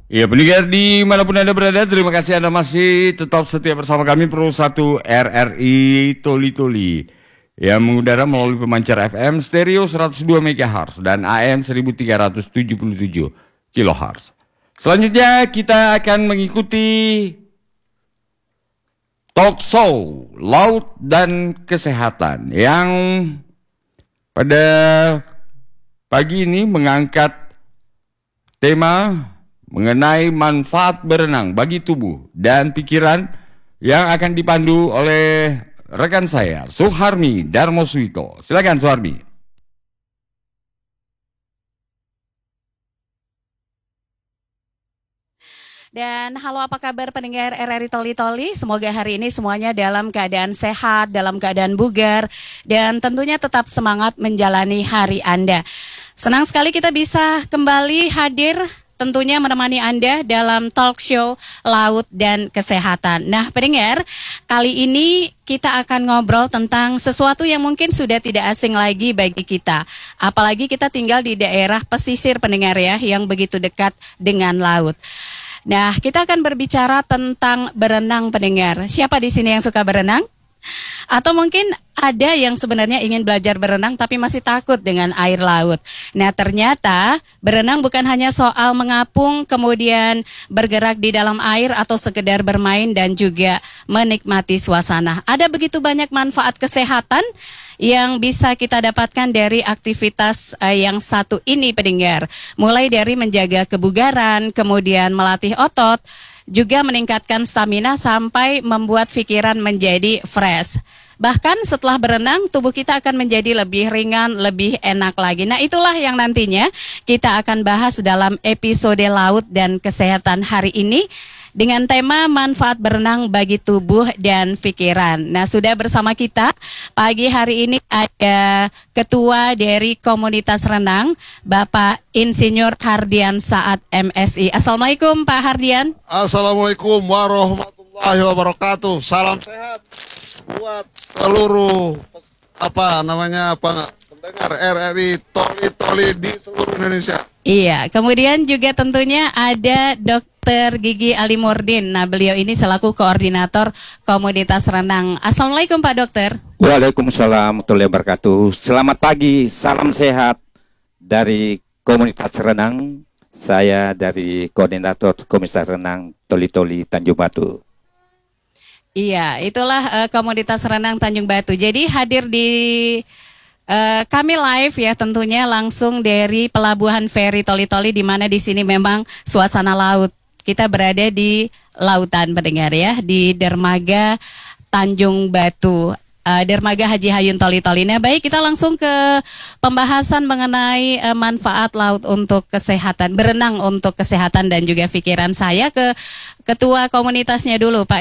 Ya, pendengar dimanapun Anda berada, terima kasih Anda masih tetap setia bersama kami Pro 1 RRI Toli Toli yang mengudara melalui pemancar FM stereo 102 MHz dan AM 1377 kHz. Selanjutnya kita akan mengikuti talk show Laut dan Kesehatan yang pada pagi ini mengangkat tema mengenai manfaat berenang bagi tubuh dan pikiran yang akan dipandu oleh rekan saya, Suharmi Darmoswito. Silakan Suharmi. Dan halo, apa kabar pendengar RRI Toli Toli? Semoga hari ini semuanya dalam keadaan sehat, dalam keadaan bugar, dan tentunya tetap semangat menjalani hari Anda. Senang sekali kita bisa kembali hadir tentunya menemani Anda dalam talk show Laut dan Kesehatan. Nah, pendengar, kali ini kita akan ngobrol tentang sesuatu yang mungkin sudah tidak asing lagi bagi kita. Apalagi kita tinggal di daerah pesisir, pendengar ya, yang begitu dekat dengan laut. Nah, kita akan berbicara tentang berenang, pendengar. Siapa di sini yang suka berenang? Atau mungkin ada yang sebenarnya ingin belajar berenang tapi masih takut dengan air laut. Nah, ternyata berenang bukan hanya soal mengapung kemudian bergerak di dalam air atau sekedar bermain dan juga menikmati suasana. Ada begitu banyak manfaat kesehatan yang bisa kita dapatkan dari aktivitas yang satu ini, pendengar. Mulai dari menjaga kebugaran, kemudian melatih otot, juga meningkatkan stamina sampai membuat pikiran menjadi fresh. Bahkan setelah berenang, tubuh kita akan menjadi lebih ringan, lebih enak lagi. Nah, itulah yang nantinya kita akan bahas dalam episode Laut dan Kesehatan hari ini dengan tema manfaat berenang bagi tubuh dan pikiran. Nah, sudah bersama kita pagi hari ini ada Ketua dari Komunitas Renang, Bapak Insinyur Hardian Saad MSI. Assalamualaikum Pak Hardian. Assalamualaikum warahmatullahi wabarakatuh. Salam sehat buat seluruh pendengar RRI Toli Toli di seluruh Indonesia. Iya, kemudian juga tentunya ada Dr. Gigi Alimurdin. Nah, beliau ini selaku koordinator komunitas renang. Assalamualaikum Pak Dokter. Waalaikumsalam warahmatullahi wabarakatuh. Selamat pagi, salam sehat dari komunitas renang. Saya dari koordinator komunitas renang Toli Toli Tanjung Batu. Iya, itulah komunitas renang Tanjung Batu. Jadi hadir di kami live ya, tentunya langsung dari Pelabuhan Feri Toli Toli, di mana di sini memang suasana laut. Kita berada di lautan, pendengar ya, di dermaga Tanjung Batu, dermaga Haji Hayun Toli Toli. Nah, baik, kita langsung ke pembahasan mengenai manfaat laut untuk kesehatan, berenang untuk kesehatan dan juga pikiran. Saya ke ketua komunitasnya dulu, Pak